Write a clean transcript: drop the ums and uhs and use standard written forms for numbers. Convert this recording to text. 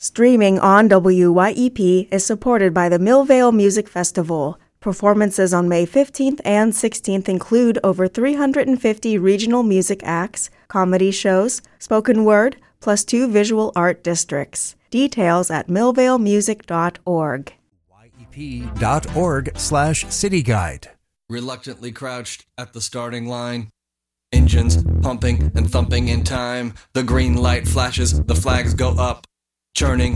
Streaming on WYEP is supported by the Millvale Music Festival. Performances on May 15th and 16th include over 350 regional music acts, comedy shows, spoken word, plus 2 visual art districts. Details at millvalemusic.org. YEP.org/cityguide. Reluctantly crouched at the starting line. Engines pumping and thumping in time. The green light flashes, the flags go up. Churning